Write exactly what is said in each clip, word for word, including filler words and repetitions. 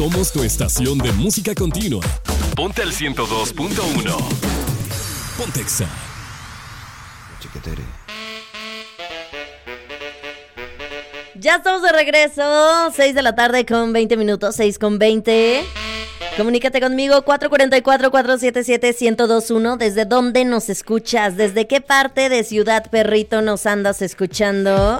Somos tu estación de música continua. Ponte al ciento dos punto uno. Ponte Exa. Chiquetere. Ya estamos de regreso, seis de la tarde con veinte minutos, seis con veinte. Comunícate conmigo, cuatro cuatro cuatro, cuatro siete siete, uno cero dos uno. ¿Desde dónde nos escuchas? ¿Desde qué parte de Ciudad Perrito nos andas escuchando?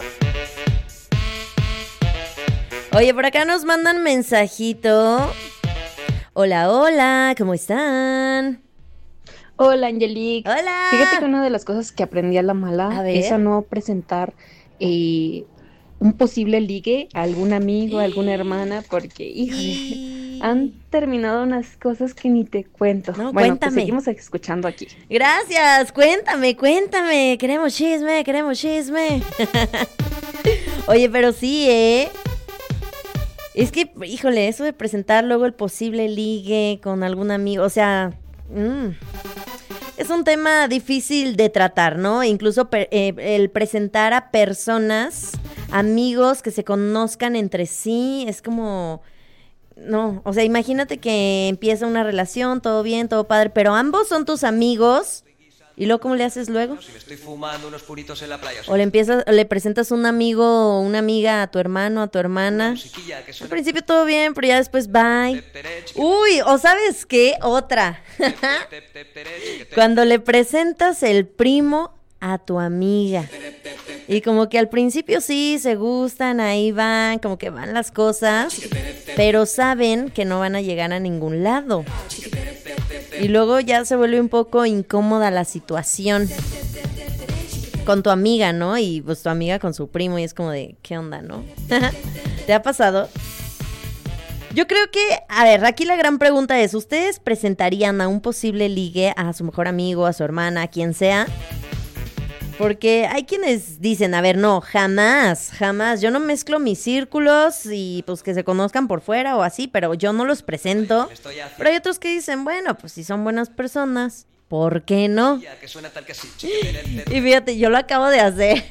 Oye, por acá nos mandan mensajito. Hola, hola, ¿cómo están? Hola, Angelique. Hola. Fíjate que una de las cosas que aprendí a la mala A ver. es a no presentar eh, un posible ligue a algún amigo, a alguna hermana, porque, híjole, han terminado unas cosas que ni te cuento. No, bueno, cuéntame. pues seguimos escuchando aquí. Gracias, cuéntame, cuéntame. Queremos chisme, queremos chisme. Oye, pero sí, ¿eh? Es que, híjole, eso de presentar luego el posible ligue con algún amigo, o sea, mmm, es un tema difícil de tratar, ¿no? Incluso per, eh, el presentar a personas, amigos que se conozcan entre sí, es como... No, o sea, imagínate que empieza una relación, todo bien, todo padre, pero ambos son tus amigos. ¿Y luego cómo le haces luego? Si me estoy fumando unos puritos en la playa. O le empiezas, o le presentas un amigo o una amiga a tu hermano, a tu hermana. Al principio todo bien, pero ya después bye. Uy, o ¿sabes qué? Otra. Cuando le presentas el primo a tu amiga. Y como que al principio sí se gustan, ahí van, como que van las cosas, pero saben que no van a llegar a ningún lado. Y luego ya se vuelve un poco incómoda la situación con tu amiga, ¿no? Y pues tu amiga con su primo y es como de, ¿qué onda, no? ¿Te ha pasado? Yo creo que, a ver, aquí la gran pregunta es, ¿ustedes presentarían a un posible ligue a su mejor amigo, a su hermana, a quien sea? Porque hay quienes dicen, a ver, no, jamás, jamás, yo no mezclo mis círculos y pues que se conozcan por fuera o así, pero yo no los presento. Pero hay otros que dicen, bueno, pues si son buenas personas, ¿por qué no? Y fíjate, yo lo acabo de hacer.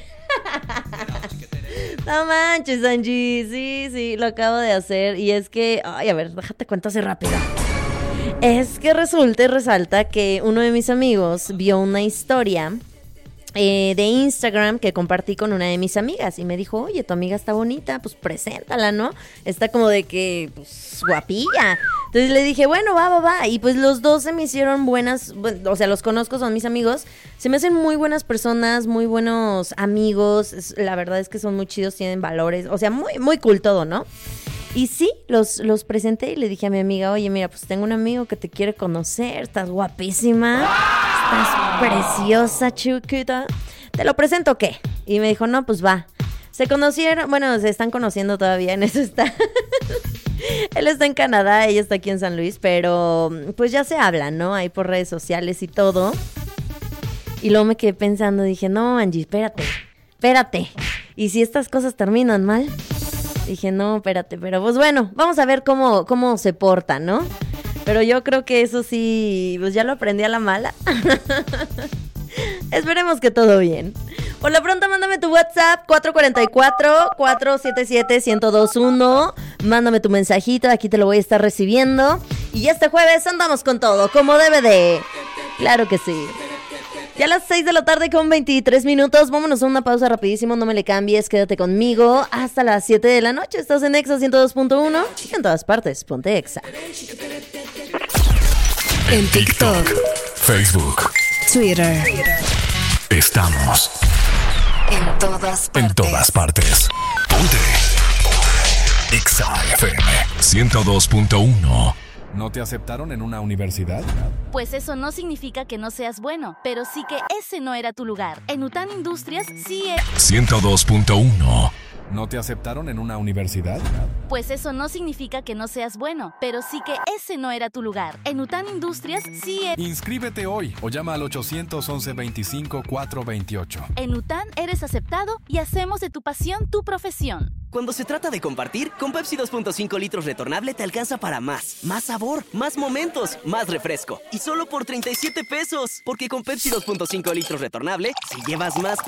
No manches, Angie, sí, sí, lo acabo de hacer. Y es que, ay, a ver, déjate cuento así rápido. Es que resulta y resalta que uno de mis amigos vio una historia Eh, de Instagram que compartí con una de mis amigas y me dijo, oye, tu amiga está bonita, pues preséntala, ¿no? Está como de que, pues, guapilla. Entonces le dije, bueno, va, va, va. Y pues los dos se me hicieron buenas, bueno, o sea, los conozco, son mis amigos. Se me hacen muy buenas personas, muy buenos amigos. Es, la verdad es que son muy chidos, tienen valores, o sea, muy, muy cool todo, ¿no? Y sí, los, los presenté y le dije a mi amiga, oye, mira, pues tengo un amigo que te quiere conocer, estás guapísima, estás preciosa, chiquita, ¿te lo presento o qué? Y me dijo, no, pues va. Se conocieron, bueno, se están conociendo todavía, en eso está. Él está en Canadá, ella está aquí en San Luis, pero pues ya se hablan, ¿no? Ahí por redes sociales y todo. Y luego me quedé pensando, dije, no, Angie, espérate, espérate. ¿Y si estas cosas terminan mal? Dije, no, espérate, pero pues bueno, vamos a ver cómo, cómo se porta, ¿no? Pero yo creo que eso sí, pues ya lo aprendí a la mala. Esperemos que todo bien. Por lo pronto, mándame tu WhatsApp, cuatro cuatro cuatro, cuatro siete siete, uno cero dos uno. Mándame tu mensajito, aquí te lo voy a estar recibiendo. Y este jueves andamos con todo, como debe de. Claro que sí. Ya a las seis de la tarde con veintitrés minutos, vámonos a una pausa rapidísimo, no me le cambies, quédate conmigo hasta las siete de la noche. Estás en Exa ciento dos punto uno y en todas partes, ponte Exa. En TikTok, Facebook, Twitter. Estamos En todas partes. en todas partes. Ponte Exa F M ciento dos punto uno. ¿No te aceptaron en una universidad? Pues eso no significa que no seas bueno, pero sí que ese no era tu lugar. En UTAN Industrias sí es... ciento dos punto uno. ¿No te aceptaron en una universidad? Pues eso no significa que no seas bueno, pero sí que ese no era tu lugar. En UTAN Industrias sí es... Inscríbete hoy o llama al ochocientos once veinticinco cuatrocientos veintiocho. En UTAN eres aceptado y hacemos de tu pasión tu profesión. Cuando se trata de compartir, con Pepsi dos punto cinco litros retornable te alcanza para más. Más sabor, más momentos, más refresco. Y solo por treinta y siete pesos. Porque con Pepsi dos punto cinco litros retornable, si llevas más... Pa-